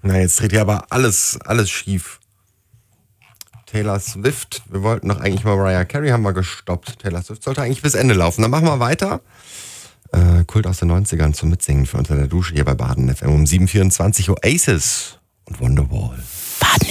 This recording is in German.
Na, jetzt dreht hier aber alles schief. Taylor Swift, wir wollten doch eigentlich mal Mariah Carey, haben wir gestoppt. Taylor Swift sollte eigentlich bis Ende laufen. Dann machen wir weiter. Kult aus den 90ern zum Mitsingen für Unter der Dusche hier bei Baden FM um 7.24 Oasis und Wonderwall. Baden